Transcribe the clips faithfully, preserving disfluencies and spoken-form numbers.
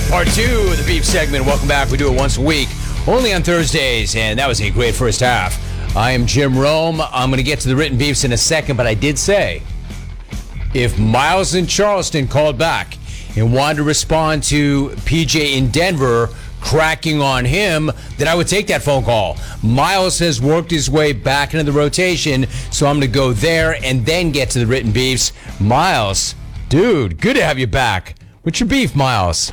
Part two of the beef segment. Welcome back. We do it once a week, only on Thursdays, and that was a great first half. I am Jim Rome. I'm going to get to the written beefs in a second, but I did say if Miles in Charleston called back and wanted to respond to P J in Denver cracking on him, then I would take that phone call. Miles has worked his way back into the rotation, so I'm going to go there and then get to the written beefs. Miles, dude, good to have you back. What's your beef, Miles?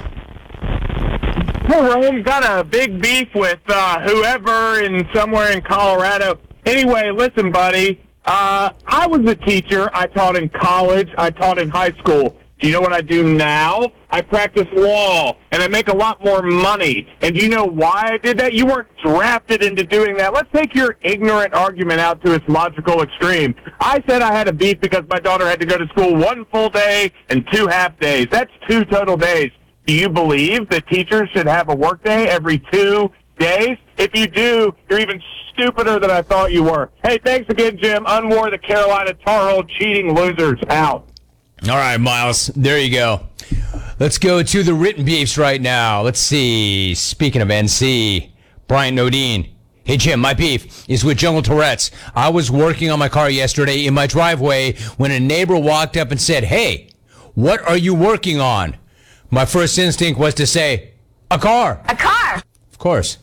Hey, Rome, got a big beef with uh, whoever in somewhere in Colorado. Anyway, listen, buddy. Uh, I was a teacher. I taught in college. I taught in high school. Do you know what I do now? I practice law, and I make a lot more money. And do you know why I did that? You weren't drafted into doing that. Let's take your ignorant argument out to its logical extreme. I said I had a beef because my daughter had to go to school one full day and two half days. That's two total days. Do you believe that teachers should have a work day every two days? If you do, you're even stupider than I thought you were. Hey, thanks again, Jim. Unwore the Carolina Tar Heel cheating losers out. All right, Miles. There you go. Let's go to the written beefs right now. Let's see. Speaking of N C, Brian Nodine. Hey, Jim, my beef is with Jungle Tourette's. I was working on my car yesterday in my driveway when a neighbor walked up and said, "Hey, what are you working on?" My first instinct was to say, a car. A car. Of course.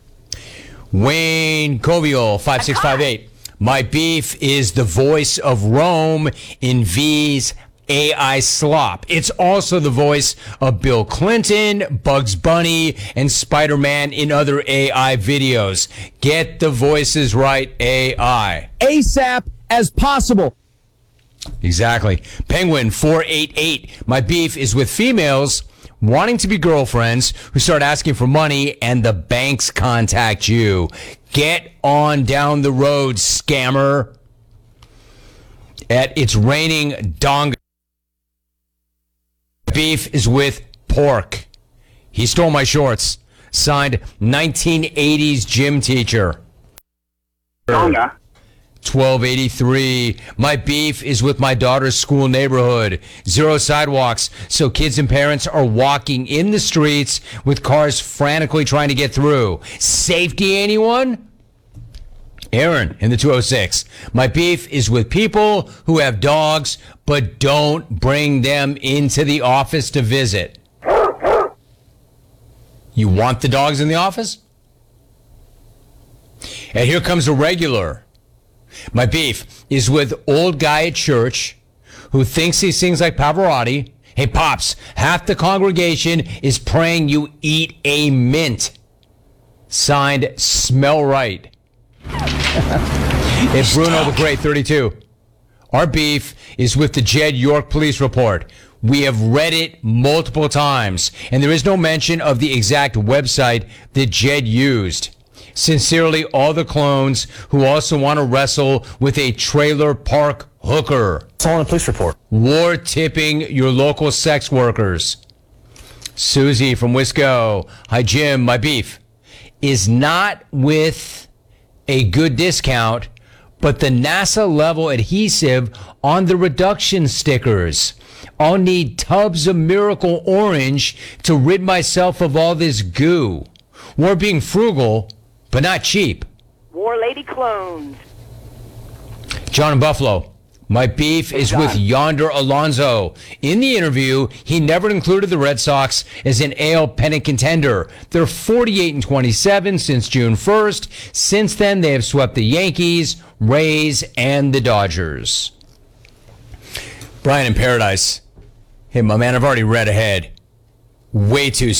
Wayne Covial, five six five eight. My beef is the voice of Rome in V's A I slop. It's also the voice of Bill Clinton, Bugs Bunny, and Spider-Man in other A I videos. Get the voices right, A I. ASAP as possible. Exactly. Penguin four eight eight. My beef is with females wanting to be girlfriends who start asking for money and the banks contact you. Get on down the road, scammer. At It's Raining Dong. Beef is with Pork. He stole my shorts. Signed nineteen eighties gym teacher. Donga. twelve eighty-three. My beef is with my daughter's school neighborhood. Zero sidewalks, so kids and parents are walking in the streets with cars frantically trying to get through. Safety, anyone? Aaron in the two oh six. My beef is with people who have dogs but don't bring them into the office to visit. You want the dogs in the office? And here comes a regular. My beef is with old guy at church who thinks he sings like Pavarotti. Hey, Pops, half the congregation is praying you eat a mint. Signed, Smell Right. It's Bruno the Great, thirty-two. Our beef is with the Jed York police report. We have read it multiple times, and there is no mention of the exact website that Jed used. Sincerely, all the clones who also want to wrestle with a trailer park hooker. It's all in a police report. War tipping your local sex workers. Susie from Wisco. Hi, Jim. My beef is not with a good discount, but the NASA level adhesive on the reduction stickers. I'll need tubs of Miracle Orange to rid myself of all this goo. We're being frugal, but not cheap. War Lady Clones. John in Buffalo. My beef is with Yonder Alonso. In the interview, he never included the Red Sox as an A L pennant contender. They're forty-eight and twenty-seven since June first. Since then, they have swept the Yankees, Rays, and the Dodgers. Brian in Paradise. Hey, my man, I've already read ahead. Way too